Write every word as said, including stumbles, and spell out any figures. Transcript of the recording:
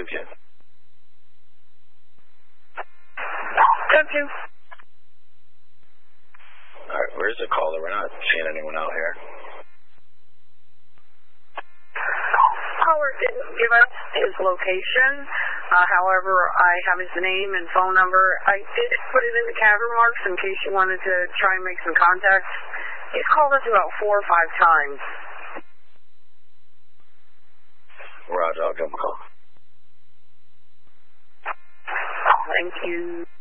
Thank you. Thank you. All right, where's the caller? We're not seeing anyone out here. Caller didn't give us his location. Uh, however, I have his name and phone number. I did put it in the cat remarks in case you wanted to try and make some contact. He's called us about four or five times. Roger, I'll give him a call. Thank you.